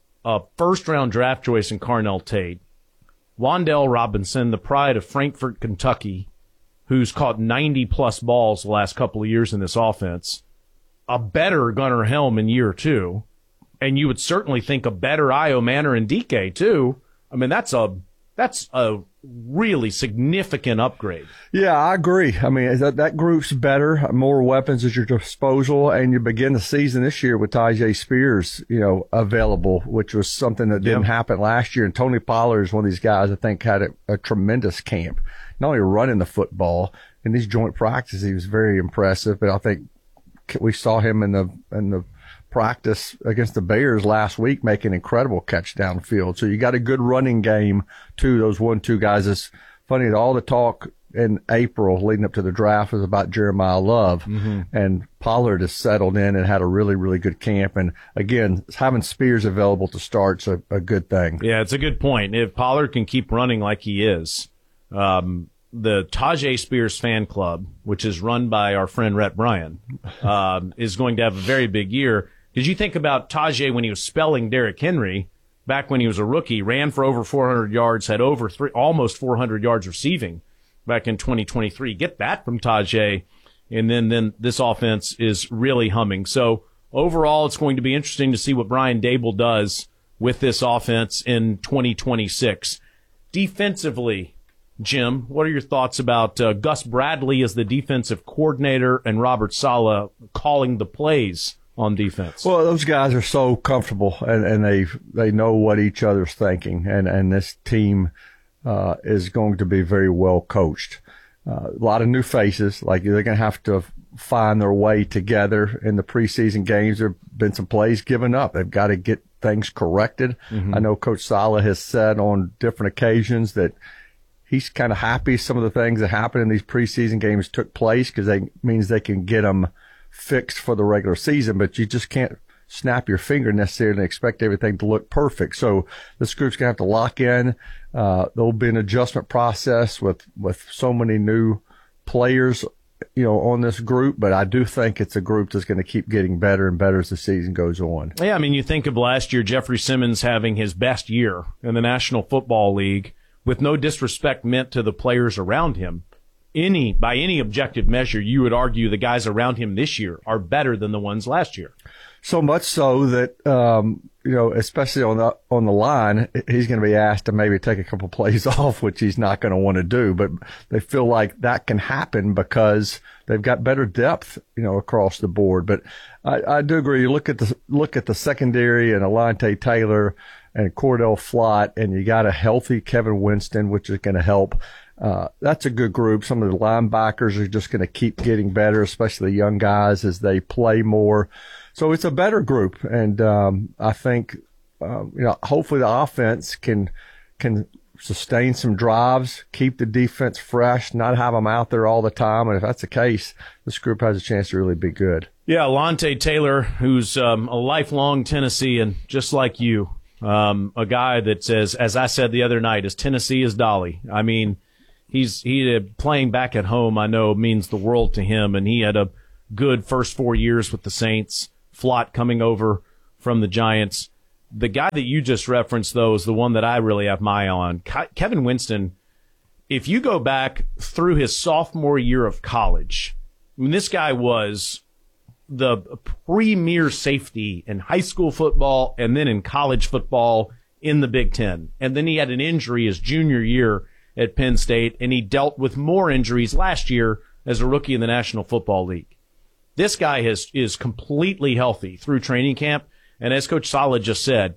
a first-round draft choice in Carnell Tate, Wan'Dale Robinson, the pride of Frankfort, Kentucky, who's caught ninety-plus balls the last couple of years in this offense, a better Gunnar Helm in year two, and you would certainly think a better Io Manor and D K, too. I mean, that's a that's a really significant upgrade. Yeah, I agree. I mean, that, that group's better, more weapons at your disposal, and you begin the season this year with Tyjae Spears, you know, available, which was something that didn't yep. happen last year. And Tony Pollard is one of these guys I think had a, a tremendous camp, not only running the football in these joint practices. He was very impressive, but I think we saw him in the in the practice against the Bears last week make an incredible catch downfield. So you got a good running game too. Those one two guys. It's funny that all the talk in April leading up to the draft was about Jeremiah Love, mm-hmm. and Pollard has settled in and had a really really good camp. And again, having Spears available to start's a, a good thing. Yeah, it's a good point. If Pollard can keep running like he is, um, the Tyjae Spears fan club, which is run by our friend Rhett Bryan, um, is going to have a very big year. Did you think about Tyjae when he was spelling Derrick Henry back when he was a rookie, ran for over four hundred yards, had over three, almost four hundred yards receiving back in twenty twenty-three. Get that from Tyjae, and then, then this offense is really humming. So overall, it's going to be interesting to see what Brian Daboll does with this offense in twenty twenty-six. Defensively, Jim, what are your thoughts about uh, Gus Bradley as the defensive coordinator and Robert Saleh calling the plays on defense? Well, those guys are so comfortable, and, and they they know what each other's thinking, and, and this team uh, is going to be very well coached. Uh, a lot of new faces, like they're going to have to find their way together in the preseason games. There have been some plays given up. They've got to get things corrected. Mm-hmm. I know Coach Saleh has said on different occasions that he's kind of happy some of the things that happened in these preseason games took place, because they means they can get them fixed for the regular season, but you just can't snap your finger necessarily and expect everything to look perfect. So this group's going to have to lock in. Uh, there'll be an adjustment process with, with so many new players, you know, on this group, but I do think it's a group that's going to keep getting better and better as the season goes on. Yeah, I mean, you think of last year, Jeffrey Simmons having his best year in the National Football League, with no disrespect meant to the players around him. Any by any objective measure, you would argue the guys around him this year are better than the ones last year. So much so that um, you know, especially on the on the line, he's going to be asked to maybe take a couple plays off, which he's not going to want to do. But they feel like that can happen because they've got better depth, you know, across the board. But I, I do agree. You look at the look at the secondary and Alontae Taylor and Cordell Flott, and you got a healthy Kevin Winston, which is going to help. Uh, that's a good group. Some of the linebackers are just going to keep getting better, especially the young guys as they play more. So it's a better group. And, um, I think, uh, you know, hopefully the offense can, can sustain some drives, keep the defense fresh, not have them out there all the time. And if that's the case, this group has a chance to really be good. Yeah, Alontae Taylor, who's um, a lifelong Tennessean, just like you, um, a guy that says, as I said the other night, as Tennessee is Dolly. I mean, he's he uh, playing back at home, I know, means the world to him, and he had a good first four years with the Saints. Flott coming over from the Giants. The guy that you just referenced, though, is the one that I really have my eye on. Ke- Kevin Winston, if you go back through his sophomore year of college, I mean, this guy was the premier safety in high school football and then in college football in the Big Ten. And then he had an injury his junior year at Penn State, and he dealt with more injuries last year as a rookie in the National Football League. This guy has, is completely healthy through training camp. And as Coach Saleh just said,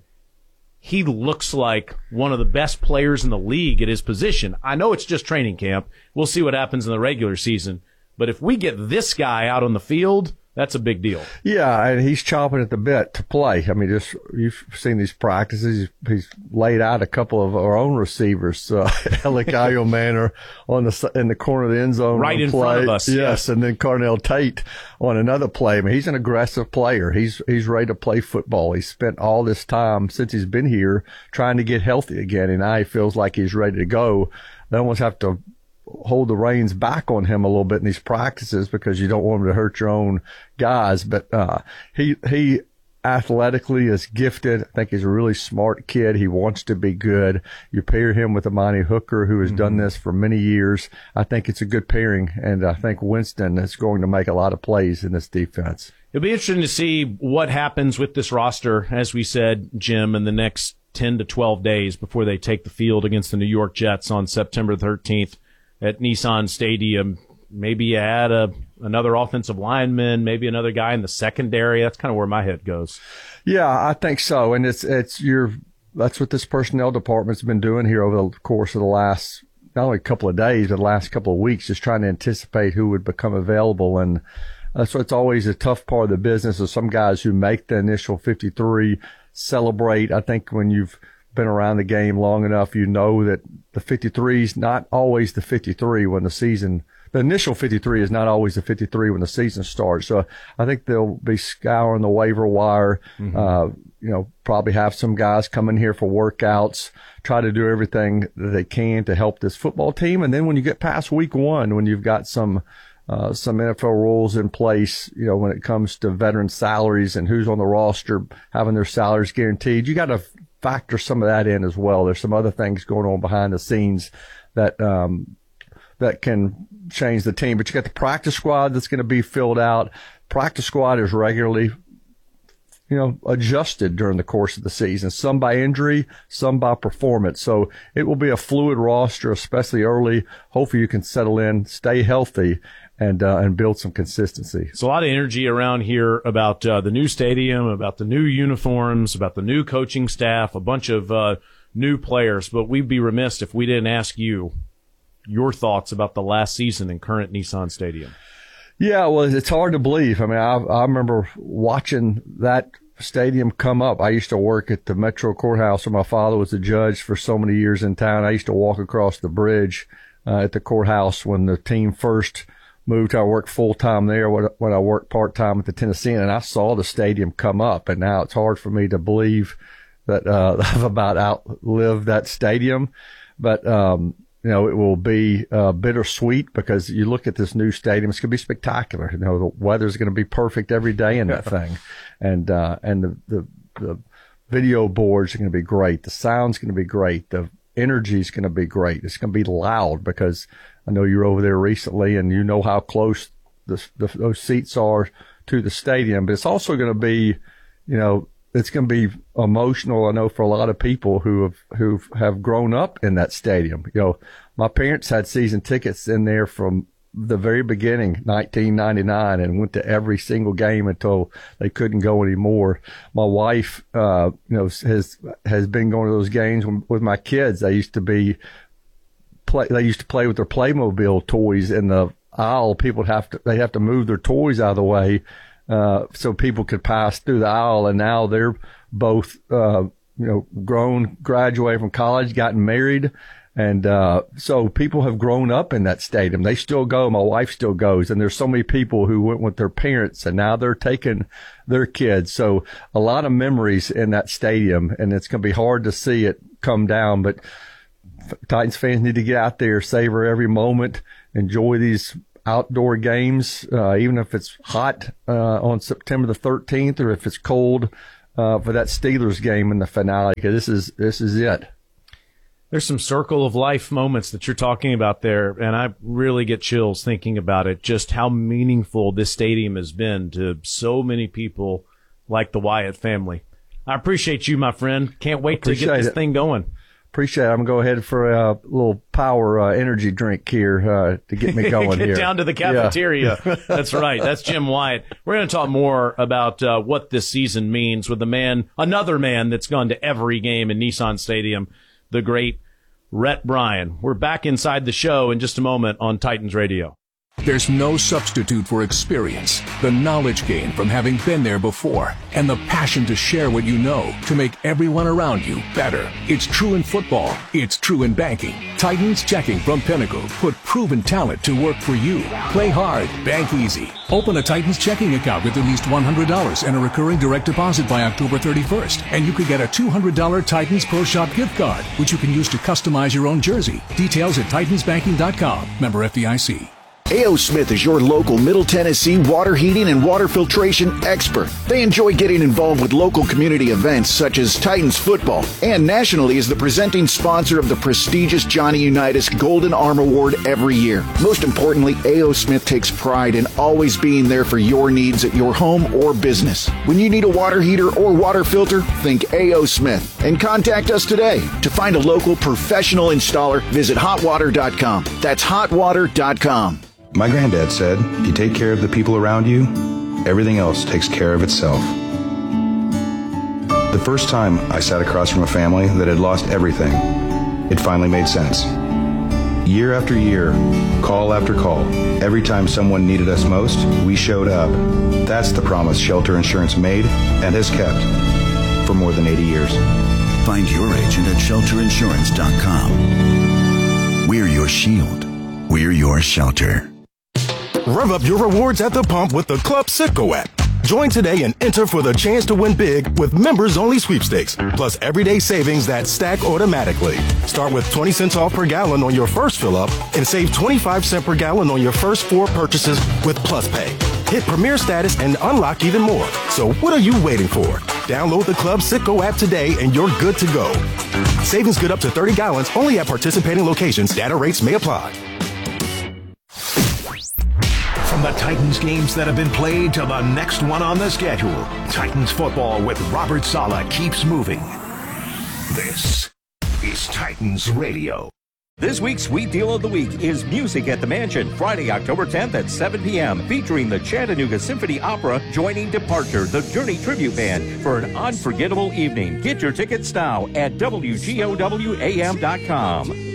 he looks like one of the best players in the league at his position. I know it's just training camp. We'll see what happens in the regular season. But if we get this guy out on the field, that's a big deal. Yeah, and he's chomping at the bit to play. I mean, just you've seen these practices. He's, he's laid out a couple of our own receivers, uh, Alec Manor on the in the corner of the end zone, right in play. front of us. Yes, yes, and then Carnell Tate on another play. I mean, he's an aggressive player. He's he's ready to play football. He's spent all this time since he's been here trying to get healthy again, and now he feels like he's ready to go. They almost have to hold the reins back on him a little bit in these practices because you don't want him to hurt your own guys. But uh, he he athletically is gifted. I think he's a really smart kid. He wants to be good. You pair him with Amani Hooker, who has mm-hmm. done this for many years. I think it's a good pairing, and I think Winston is going to make a lot of plays in this defense. It'll be interesting to see what happens with this roster, as we said, Jim, in the next ten to twelve days before they take the field against the New York Jets on September thirteenth. At Nissan Stadium. Maybe you add a, another offensive lineman, maybe another guy in the secondary. That's kind of where my head goes. Yeah, I think so. And it's, it's your, that's what this personnel department's been doing here over the course of the last, not only a couple of days, but the last couple of weeks, just trying to anticipate who would become available. And that's what's always a tough part of the business of some guys who make the initial fifty-three celebrate. I think when you've been around the game long enough, you know that the fifty-three is not always the fifty-three when the season, the initial fifty-three is not always the fifty-three when the season starts. So I think they'll be scouring the waiver wire, mm-hmm. uh, you know, probably have some guys come in here for workouts, try to do everything that they can to help this football team. And then when you get past week one, when you've got some, uh, some N F L rules in place, you know, when it comes to veteran salaries and who's on the roster, having their salaries guaranteed, you got to factor some of that in as well. There's some other things going on behind the scenes that um, that can change the team. But you got the practice squad that's going to be filled out. Practice squad is regularly, you know, adjusted during the course of the season. Some by injury, some by performance. So it will be a fluid roster, especially early. Hopefully you can settle in, stay healthy, and uh, and build some consistency. It's a lot of energy around here about uh, the new stadium, about the new uniforms, about the new coaching staff, a bunch of uh, new players. But we'd be remiss if we didn't ask you your thoughts about the last season in current Nissan Stadium. Yeah, well, it's hard to believe. I mean, I, I remember watching that stadium come up. I used to work at the Metro Courthouse where my father was a judge for so many years in town. I used to walk across the bridge uh, at the courthouse when the team first moved. I worked full time there when I worked part time at the Tennessean, and I saw the stadium come up. And now it's hard for me to believe that uh, I've about outlived that stadium. But um, you know, it will be uh, bittersweet because you look at this new stadium; it's going to be spectacular. You know, the weather's going to be perfect every day in that thing, and uh, and the, the the video boards are going to be great. The sound's going to be great. The energy is going to be great. It's going to be loud because I know you're over there recently and you know how close the, the, those seats are to the stadium, but it's also going to be, you know, it's going to be emotional. I know for a lot of people who have, who have grown up in that stadium. You know, my parents had season tickets in there from the very beginning, nineteen ninety-nine, and went to every single game until they couldn't go anymore. My wife, uh, you know, has, has been going to those games with my kids. They used to be, play, they used to play with their Playmobil toys in the aisle. People have to, they have to move their toys out of the way, uh, so people could pass through the aisle. And now they're both, uh, you know, grown, graduated from college, gotten married. And, uh, so people have grown up in that stadium. They still go. My wife still goes. And there's so many people who went with their parents and now they're taking their kids. So a lot of memories in that stadium, and it's going to be hard to see it come down, but Titans fans need to get out there, savor every moment, enjoy these outdoor games, uh, even if it's hot, uh, on September the thirteenth, or if it's cold, uh, for that Steelers game in the finale. 'Cause this is, this is it. There's some circle of life moments that you're talking about there, and I really get chills thinking about it, just how meaningful this stadium has been to so many people like the Wyatt family. I appreciate you, my friend. Can't wait to get this it. thing going. Appreciate it. I'm going to go ahead for a little power uh, energy drink here uh, to get me going get here. Get down to the cafeteria. Yeah. That's right. That's Jim Wyatt. We're going to talk more about uh, what this season means with the man, another man that's gone to every game in Nissan Stadium, the great Rhett Bryan. We're back inside the show in just a moment on Titans Radio. There's no substitute for experience, the knowledge gained from having been there before, and the passion to share what you know to make everyone around you better. It's true in football. It's true in banking. Titans Checking from Pinnacle put proven talent to work for you. Play hard, bank easy. Open a Titans checking account with at least one hundred dollars and a recurring direct deposit by October thirty-first, and you could get a two hundred dollars Titans Pro Shop gift card, which you can use to customize your own jersey. Details at titans banking dot com. Member F D I C. A O. Smith is your local Middle Tennessee water heating and water filtration expert. They enjoy getting involved with local community events such as Titans football, and nationally is the presenting sponsor of the prestigious Johnny Unitas Golden Arm Award every year. Most importantly, A O. Smith takes pride in always being there for your needs at your home or business. When you need a water heater or water filter, think A O. Smith and contact us today. To find a local professional installer, visit hot water dot com. That's hot water dot com. My granddad said, if you take care of the people around you, everything else takes care of itself. The first time I sat across from a family that had lost everything, it finally made sense. Year after year, call after call, every time someone needed us most, we showed up. That's the promise Shelter Insurance made and has kept for more than eighty years. Find your agent at shelter insurance dot com. We're your shield. We're your shelter. Rev up your rewards at the pump with the Club Citgo app. Join today and enter for the chance to win big with members-only sweepstakes, plus everyday savings that stack automatically. Start with twenty cents off per gallon on your first fill-up and save twenty-five cents per gallon on your first four purchases with Plus Pay. Hit Premier status and unlock even more. So what are you waiting for? Download the Club Citgo app today and you're good to go. Savings good up to thirty gallons only at participating locations. Data rates may apply. From the Titans games that have been played to the next one on the schedule, Titans football with Robert Saleh keeps moving. This is Titans Radio. This week's Sweet Deal of the Week is Music at the Mansion, Friday, October tenth at seven p.m., featuring the Chattanooga Symphony Opera joining Departure, the Journey Tribute Band, for an unforgettable evening. Get your tickets now at W G O W A M dot com.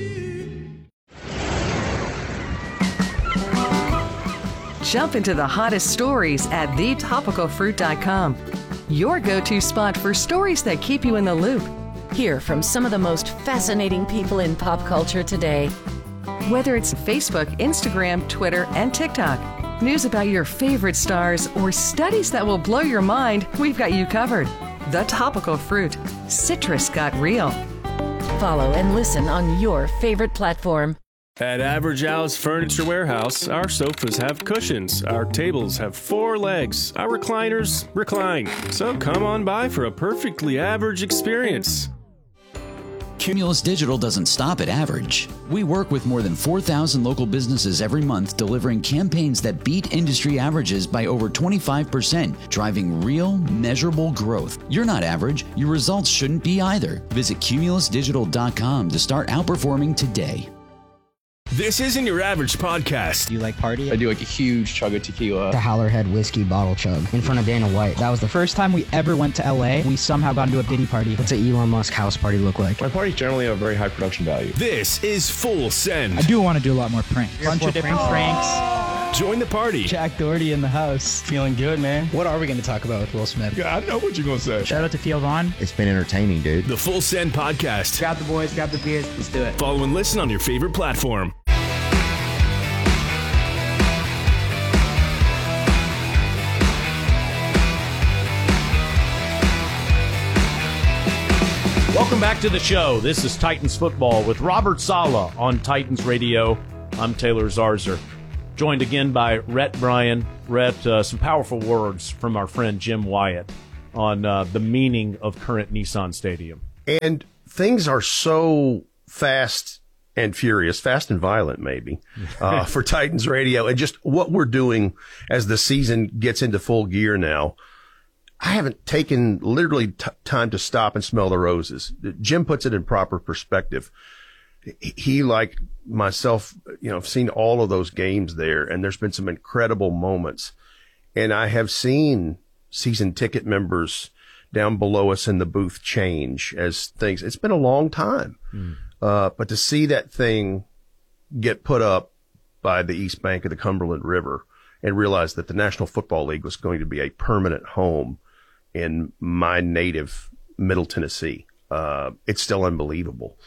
Jump into the hottest stories at the topical fruit dot com. Your go-to spot for stories that keep you in the loop. Hear from some of the most fascinating people in pop culture today. Whether it's Facebook, Instagram, Twitter, and TikTok, news about your favorite stars, or studies that will blow your mind, we've got you covered. The Topical Fruit. Citrus got real. Follow and listen on your favorite platform. At Average Al's Furniture Warehouse, our sofas have cushions, our tables have four legs, our recliners recline. So come on by for a perfectly average experience. Cumulus Digital doesn't stop at average. We work with more than four thousand local businesses every month, delivering campaigns that beat industry averages by over twenty-five percent, driving real, measurable growth. You're not average. Your results shouldn't be either. Visit cumulus digital dot com to start outperforming today. This isn't your average podcast. Do you like party? I do like a huge chug of tequila. The Howlerhead whiskey bottle chug in front of Dana White. That was the first time we ever went to L A. We somehow got into a Diddy party. What's an Elon Musk house party look like? My parties generally have very high production value. This is Full Send. I do want to do a lot more pranks. A bunch of different pranks. Join the party. Jack Doherty in the house. Feeling good, man. What are we going to talk about with Will Smith? Yeah, I know what you're going to say. Shout out to Theo Vaughn. It's been entertaining, dude. The Full Send Podcast. Grab the boys, grab the beers. Let's do it. Follow and listen on your favorite platform. Welcome back to the show. This is Titans Football with Robert Saleh on Titans Radio. I'm Taylor Zarzer. Joined again by Rhett Bryan. Rhett, uh, some powerful words from our friend Jim Wyatt on uh, the meaning of current Nissan Stadium. And things are so fast and furious, fast and violent maybe, uh, for Titans Radio. And just what we're doing as the season gets into full gear now. I haven't taken literally t- time to stop and smell the roses. Jim puts it in proper perspective. He, like myself, you know, have seen all of those games there, and there's been some incredible moments. And I have seen season ticket members down below us in the booth change as things. It's been a long time. Mm. Uh, but to see that thing get put up by the east bank of the Cumberland River and realize that the National Football League was going to be a permanent home in my native Middle Tennessee. Uh, it's still unbelievable.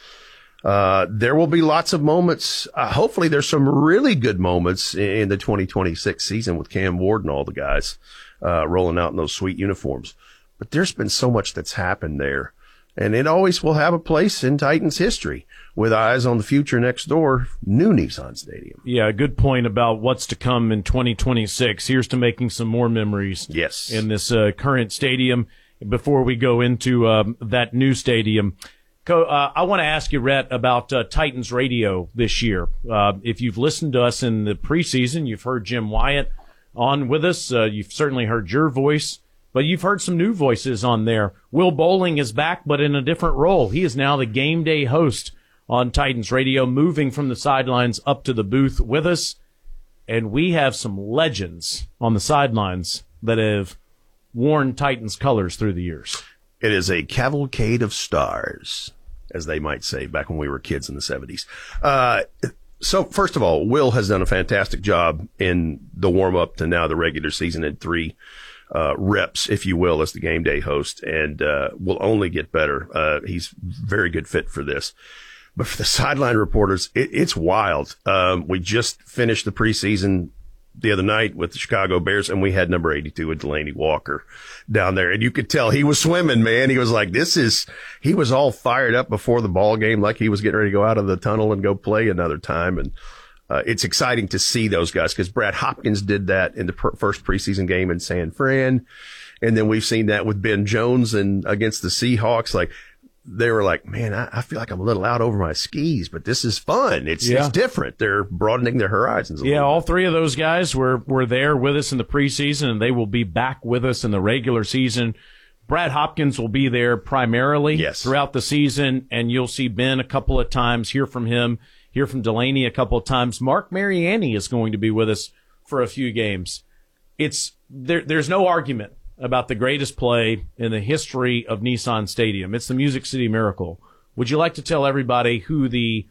Uh, there will be lots of moments. Uh, hopefully there's some really good moments in the twenty twenty-six season with Cam Ward and all the guys, uh, rolling out in those sweet uniforms. But there's been so much that's happened there, and it always will have a place in Titans history with eyes on the future next door, new Nissan Stadium. Yeah, good point about what's to come in twenty twenty-six. Here's to making some more memories. Yes. In this uh, current stadium. Before we go into um, that new stadium, Co- uh, I want to ask you, Rhett, about uh, Titans Radio this year. Uh, if you've listened to us in the preseason, you've heard Jim Wyatt on with us. Uh, you've certainly heard your voice, but you've heard some new voices on there. Will Bowling is back, but in a different role. He is now the game day host on Titans Radio, moving from the sidelines up to the booth with us. And we have some legends on the sidelines that have worn Titans colors through the years. It is a cavalcade of stars, as they might say back when we were kids in the seventies. Uh, so first of all, Will has done a fantastic job in the warm up to now the regular season in three uh, reps, if you will, as the game day host, and uh, will only get better. Uh, he's very good fit for this. But for the sideline reporters, it, it's wild. Um, we just finished the preseason the other night with the Chicago Bears, and we had number eighty-two with Delaney Walker down there. And you could tell he was swimming, man. He was like, this is, he was all fired up before the ball game, like he was getting ready to go out of the tunnel and go play another time. And uh, it's exciting to see those guys, because Brad Hopkins did that in the per- first preseason game in San Fran. And then we've seen that with Ben Jones and against the Seahawks. Like, they were like, man, I, I feel like I'm a little out over my skis, but this is fun. It's yeah. it's different. They're broadening their horizons a yeah, little all bit. three of those guys were, were there with us in the preseason, and they will be back with us in the regular season. Brad Hopkins will be there primarily yes. throughout the season, and you'll see Ben a couple of times, hear from him, hear from Delaney a couple of times. Mark Mariani is going to be with us for a few games. It's there. There's no argument about the greatest play in the history of Nissan Stadium. It's the Music City Miracle. Would you like to tell everybody who the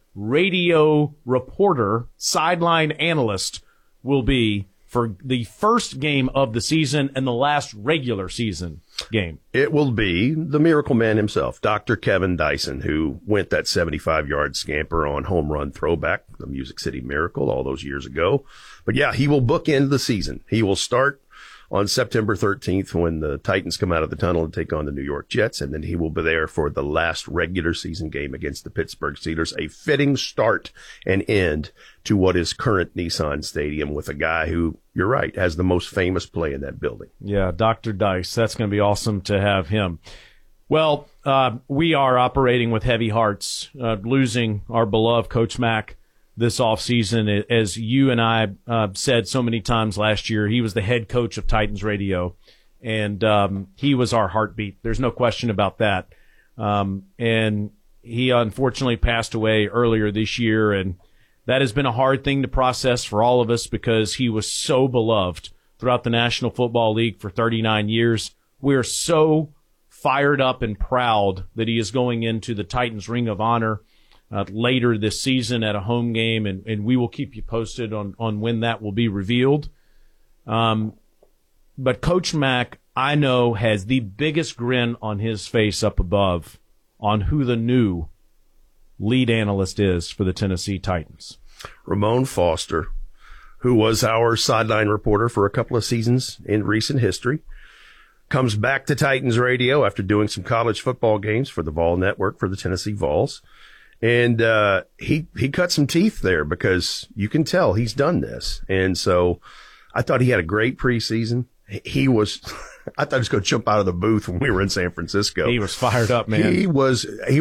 radio reporter, sideline analyst will be for the first game of the season and the last regular season game? It will be the Miracle Man himself, Doctor Kevin Dyson, who went that seventy-five-yard scamper on Home Run Throwback, the Music City Miracle, all those years ago. But yeah, he will bookend the season. He will start on September thirteenth when the Titans come out of the tunnel and take on the New York Jets, and then he will be there for the last regular season game against the Pittsburgh Steelers, a fitting start and end to what is current Nissan Stadium with a guy who, you're right, has the most famous play in that building. Yeah, Doctor Dice. That's going to be awesome to have him. Well, uh, we are operating with heavy hearts, uh, losing our beloved Coach Mack this offseason. As you and I uh, said so many times last year, he was the head coach of Titans Radio, and um, he was our heartbeat. There's no question about that. Um, and he unfortunately passed away earlier this year, and that has been a hard thing to process for all of us because he was so beloved throughout the National Football League for thirty-nine years. We are so fired up and proud that he is going into the Titans Ring of Honor uh, later this season at a home game, and, and we will keep you posted on, on when that will be revealed. Um, but Coach Mack, I know, has the biggest grin on his face up above on who the new lead analyst is for the Tennessee Titans. Ramon Foster, who was our sideline reporter for a couple of seasons in recent history, comes back to Titans Radio after doing some college football games for the Vol Network for the Tennessee Vols. And uh, he, he cut some teeth there because you can tell he's done this. And so I thought he had a great preseason. He was, I thought he was going to jump out of the booth when we were in San Francisco. He was fired up, man. He was, he